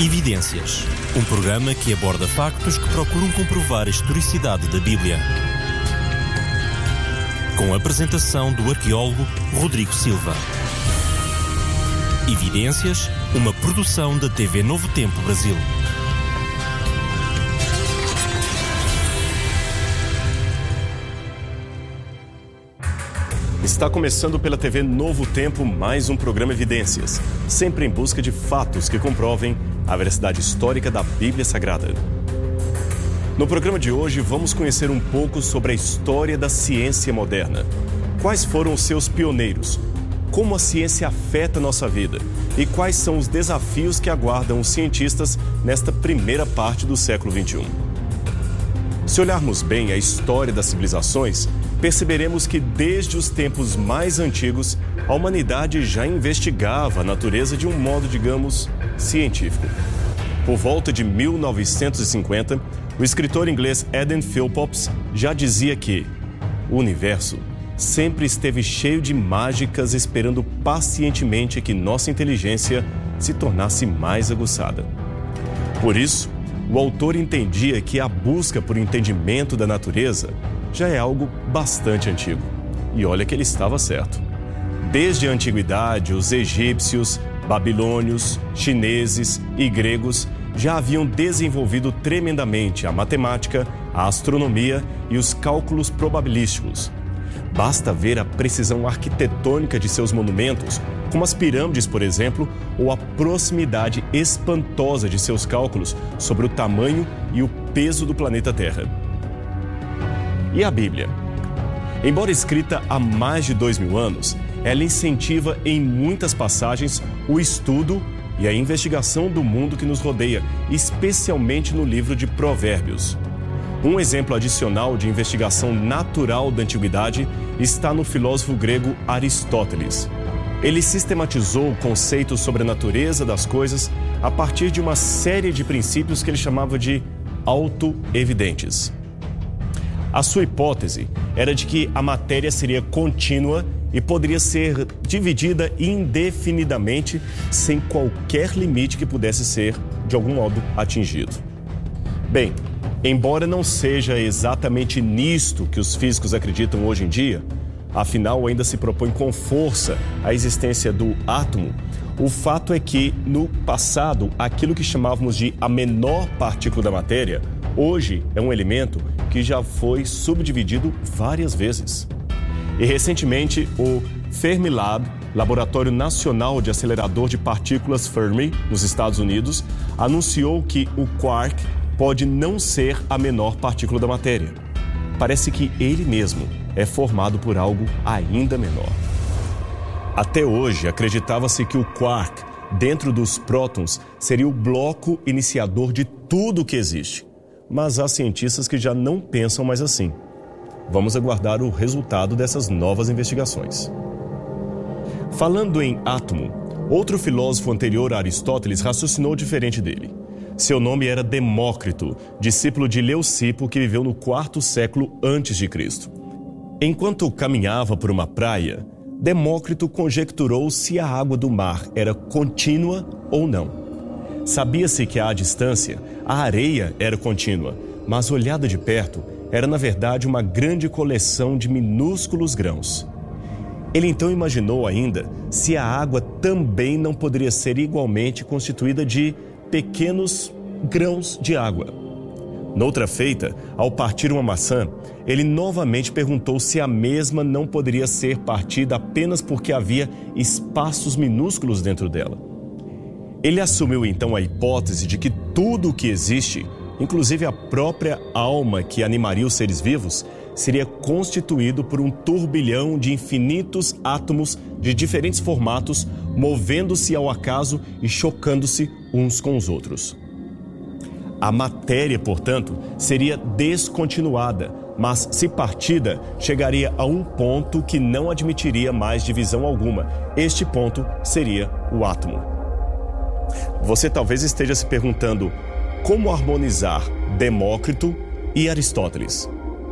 Evidências, um programa que aborda factos que procuram comprovar a historicidade da Bíblia. Com a apresentação do arqueólogo Rodrigo Silva. Evidências, uma produção da TV Novo Tempo Brasil. Está começando pela TV Novo Tempo mais um programa Evidências, sempre em busca de fatos que comprovem a veracidade histórica da Bíblia Sagrada. No programa de hoje vamos conhecer um pouco sobre a história da ciência moderna. Quais foram os seus pioneiros? Como a ciência afeta a nossa vida? E quais são os desafios que aguardam os cientistas nesta primeira parte do século XXI? Se olharmos bem a história das civilizações, perceberemos que desde os tempos mais antigos, a humanidade já investigava a natureza de um modo, digamos, científico. Por volta de 1950, o escritor inglês Eden Philpotts já dizia que o universo sempre esteve cheio de mágicas esperando pacientemente que nossa inteligência se tornasse mais aguçada. Por isso, o autor entendia que a busca por entendimento da natureza já é algo bastante antigo. E olha que ele estava certo. Desde a antiguidade, os egípcios, babilônios, chineses e gregos já haviam desenvolvido tremendamente a matemática, a astronomia e os cálculos probabilísticos. Basta ver a precisão arquitetônica de seus monumentos, como as pirâmides, por exemplo, ou a proximidade espantosa de seus cálculos sobre o tamanho e o peso do planeta Terra. E a Bíblia? Embora escrita há mais de 2000 anos, ela incentiva em muitas passagens o estudo e a investigação do mundo que nos rodeia, especialmente no livro de Provérbios. Um exemplo adicional de investigação natural da antiguidade está no filósofo grego Aristóteles. Ele sistematizou conceitos sobre a natureza das coisas a partir de uma série de princípios que ele chamava de auto-evidentes. A sua hipótese era de que a matéria seria contínua e poderia ser dividida indefinidamente sem qualquer limite que pudesse ser, de algum modo, atingido. Bem, embora não seja exatamente nisto que os físicos acreditam hoje em dia, afinal ainda se propõe com força a existência do átomo, o fato é que, no passado, aquilo que chamávamos de a menor partícula da matéria, hoje é um elemento que já foi subdividido várias vezes. E recentemente, o Fermilab, Laboratório Nacional de Acelerador de Partículas Fermi, nos Estados Unidos, anunciou que o quark pode não ser a menor partícula da matéria. Parece que ele mesmo é formado por algo ainda menor. Até hoje, acreditava-se que o quark, dentro dos prótons, seria o bloco iniciador de tudo o que existe. Mas há cientistas que já não pensam mais assim. Vamos aguardar o resultado dessas novas investigações. Falando em átomo, outro filósofo anterior a Aristóteles raciocinou diferente dele. Seu nome era Demócrito, discípulo de Leucipo, que viveu no IV século a.C. Enquanto caminhava por uma praia, Demócrito conjecturou se a água do mar era contínua ou não. Sabia-se que à distância, a areia era contínua, mas olhada de perto, era na verdade uma grande coleção de minúsculos grãos. Ele então imaginou ainda se a água também não poderia ser igualmente constituída de pequenos grãos de água. Noutra feita, ao partir uma maçã, ele novamente perguntou se a mesma não poderia ser partida apenas porque havia espaços minúsculos dentro dela. Ele assumiu então a hipótese de que tudo o que existe, inclusive a própria alma que animaria os seres vivos, seria constituído por um turbilhão de infinitos átomos de diferentes formatos, movendo-se ao acaso e chocando-se uns com os outros. A matéria, portanto, seria descontinuada, mas, se partida, chegaria a um ponto que não admitiria mais divisão alguma. Este ponto seria o átomo. Você talvez esteja se perguntando como harmonizar Demócrito e Aristóteles.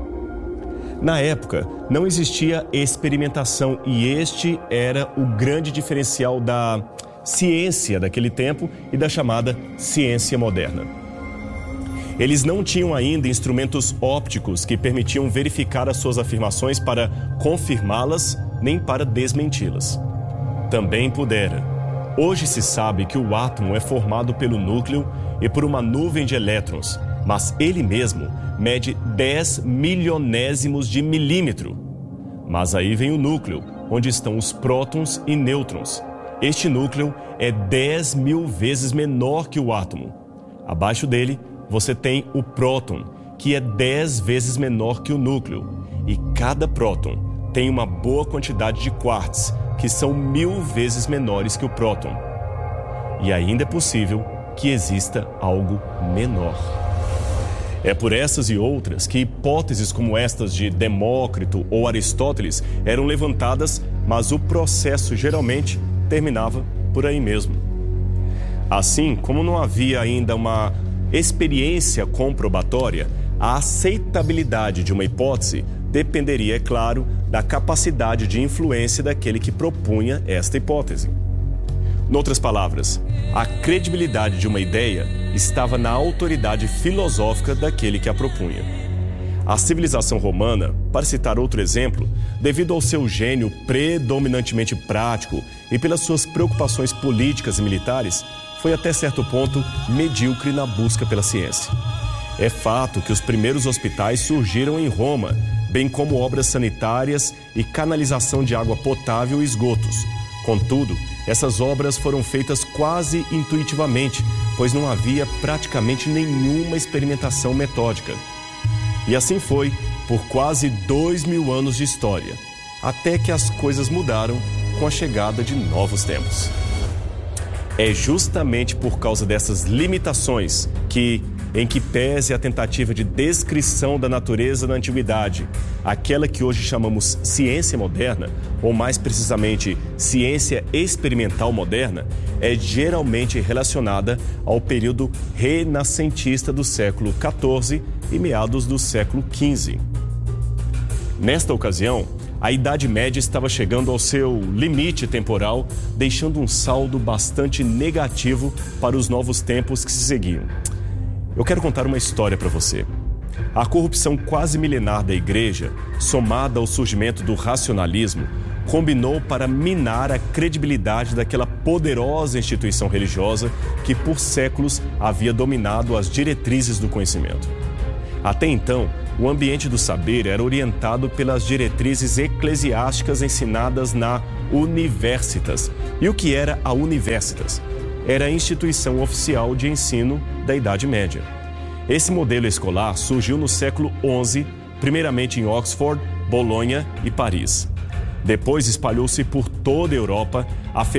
Na época, não existia experimentação e este era o grande diferencial da ciência daquele tempo e da chamada ciência moderna. Eles não tinham ainda instrumentos ópticos que permitiam verificar as suas afirmações para confirmá-las nem para desmenti-las. Também pudera. Hoje se sabe que o átomo é formado pelo núcleo e por uma nuvem de elétrons, mas ele mesmo mede 10 milionésimos de milímetro. Mas aí vem o núcleo, onde estão os prótons e nêutrons. Este núcleo é 10 mil vezes menor que o átomo. Abaixo dele, você tem o próton, que é 10 vezes menor que o núcleo. E cada próton tem uma boa quantidade de quarks, que são 1000 vezes menores que o próton. E ainda é possível que exista algo menor. É por essas e outras que hipóteses como estas de Demócrito ou Aristóteles eram levantadas, mas o processo geralmente terminava por aí mesmo. Assim, como não havia ainda uma experiência comprobatória, a aceitabilidade de uma hipótese dependeria, é claro, da capacidade de influência daquele que propunha esta hipótese. Noutras palavras, a credibilidade de uma ideia estava na autoridade filosófica daquele que a propunha. A civilização romana, para citar outro exemplo, devido ao seu gênio predominantemente prático e pelas suas preocupações políticas e militares, foi até certo ponto medíocre na busca pela ciência. É fato que os primeiros hospitais surgiram em Roma, bem como obras sanitárias e canalização de água potável e esgotos. Contudo, essas obras foram feitas quase intuitivamente, pois não havia praticamente nenhuma experimentação metódica. E assim foi por quase 2000 anos de história, até que as coisas mudaram com a chegada de novos tempos. É justamente por causa dessas limitações que, em que pese a tentativa de descrição da natureza da antiguidade, aquela que hoje chamamos ciência moderna, ou mais precisamente ciência experimental moderna, é geralmente relacionada ao período renascentista do século XIV e meados do século XV. Nesta ocasião, a Idade Média estava chegando ao seu limite temporal, deixando um saldo bastante negativo para os novos tempos que se seguiam. Eu quero contar uma história para você. A corrupção quase milenar da Igreja, somada ao surgimento do racionalismo, combinou para minar a credibilidade daquela poderosa instituição religiosa que por séculos havia dominado as diretrizes do conhecimento. Até então, o ambiente do saber era orientado pelas diretrizes eclesiásticas ensinadas na Universitas. E o que era a Universitas? Era a instituição oficial de ensino da Idade Média. Esse modelo escolar surgiu no século XI, primeiramente em Oxford, Bolonha e Paris. Depois espalhou-se por toda a Europa, afetando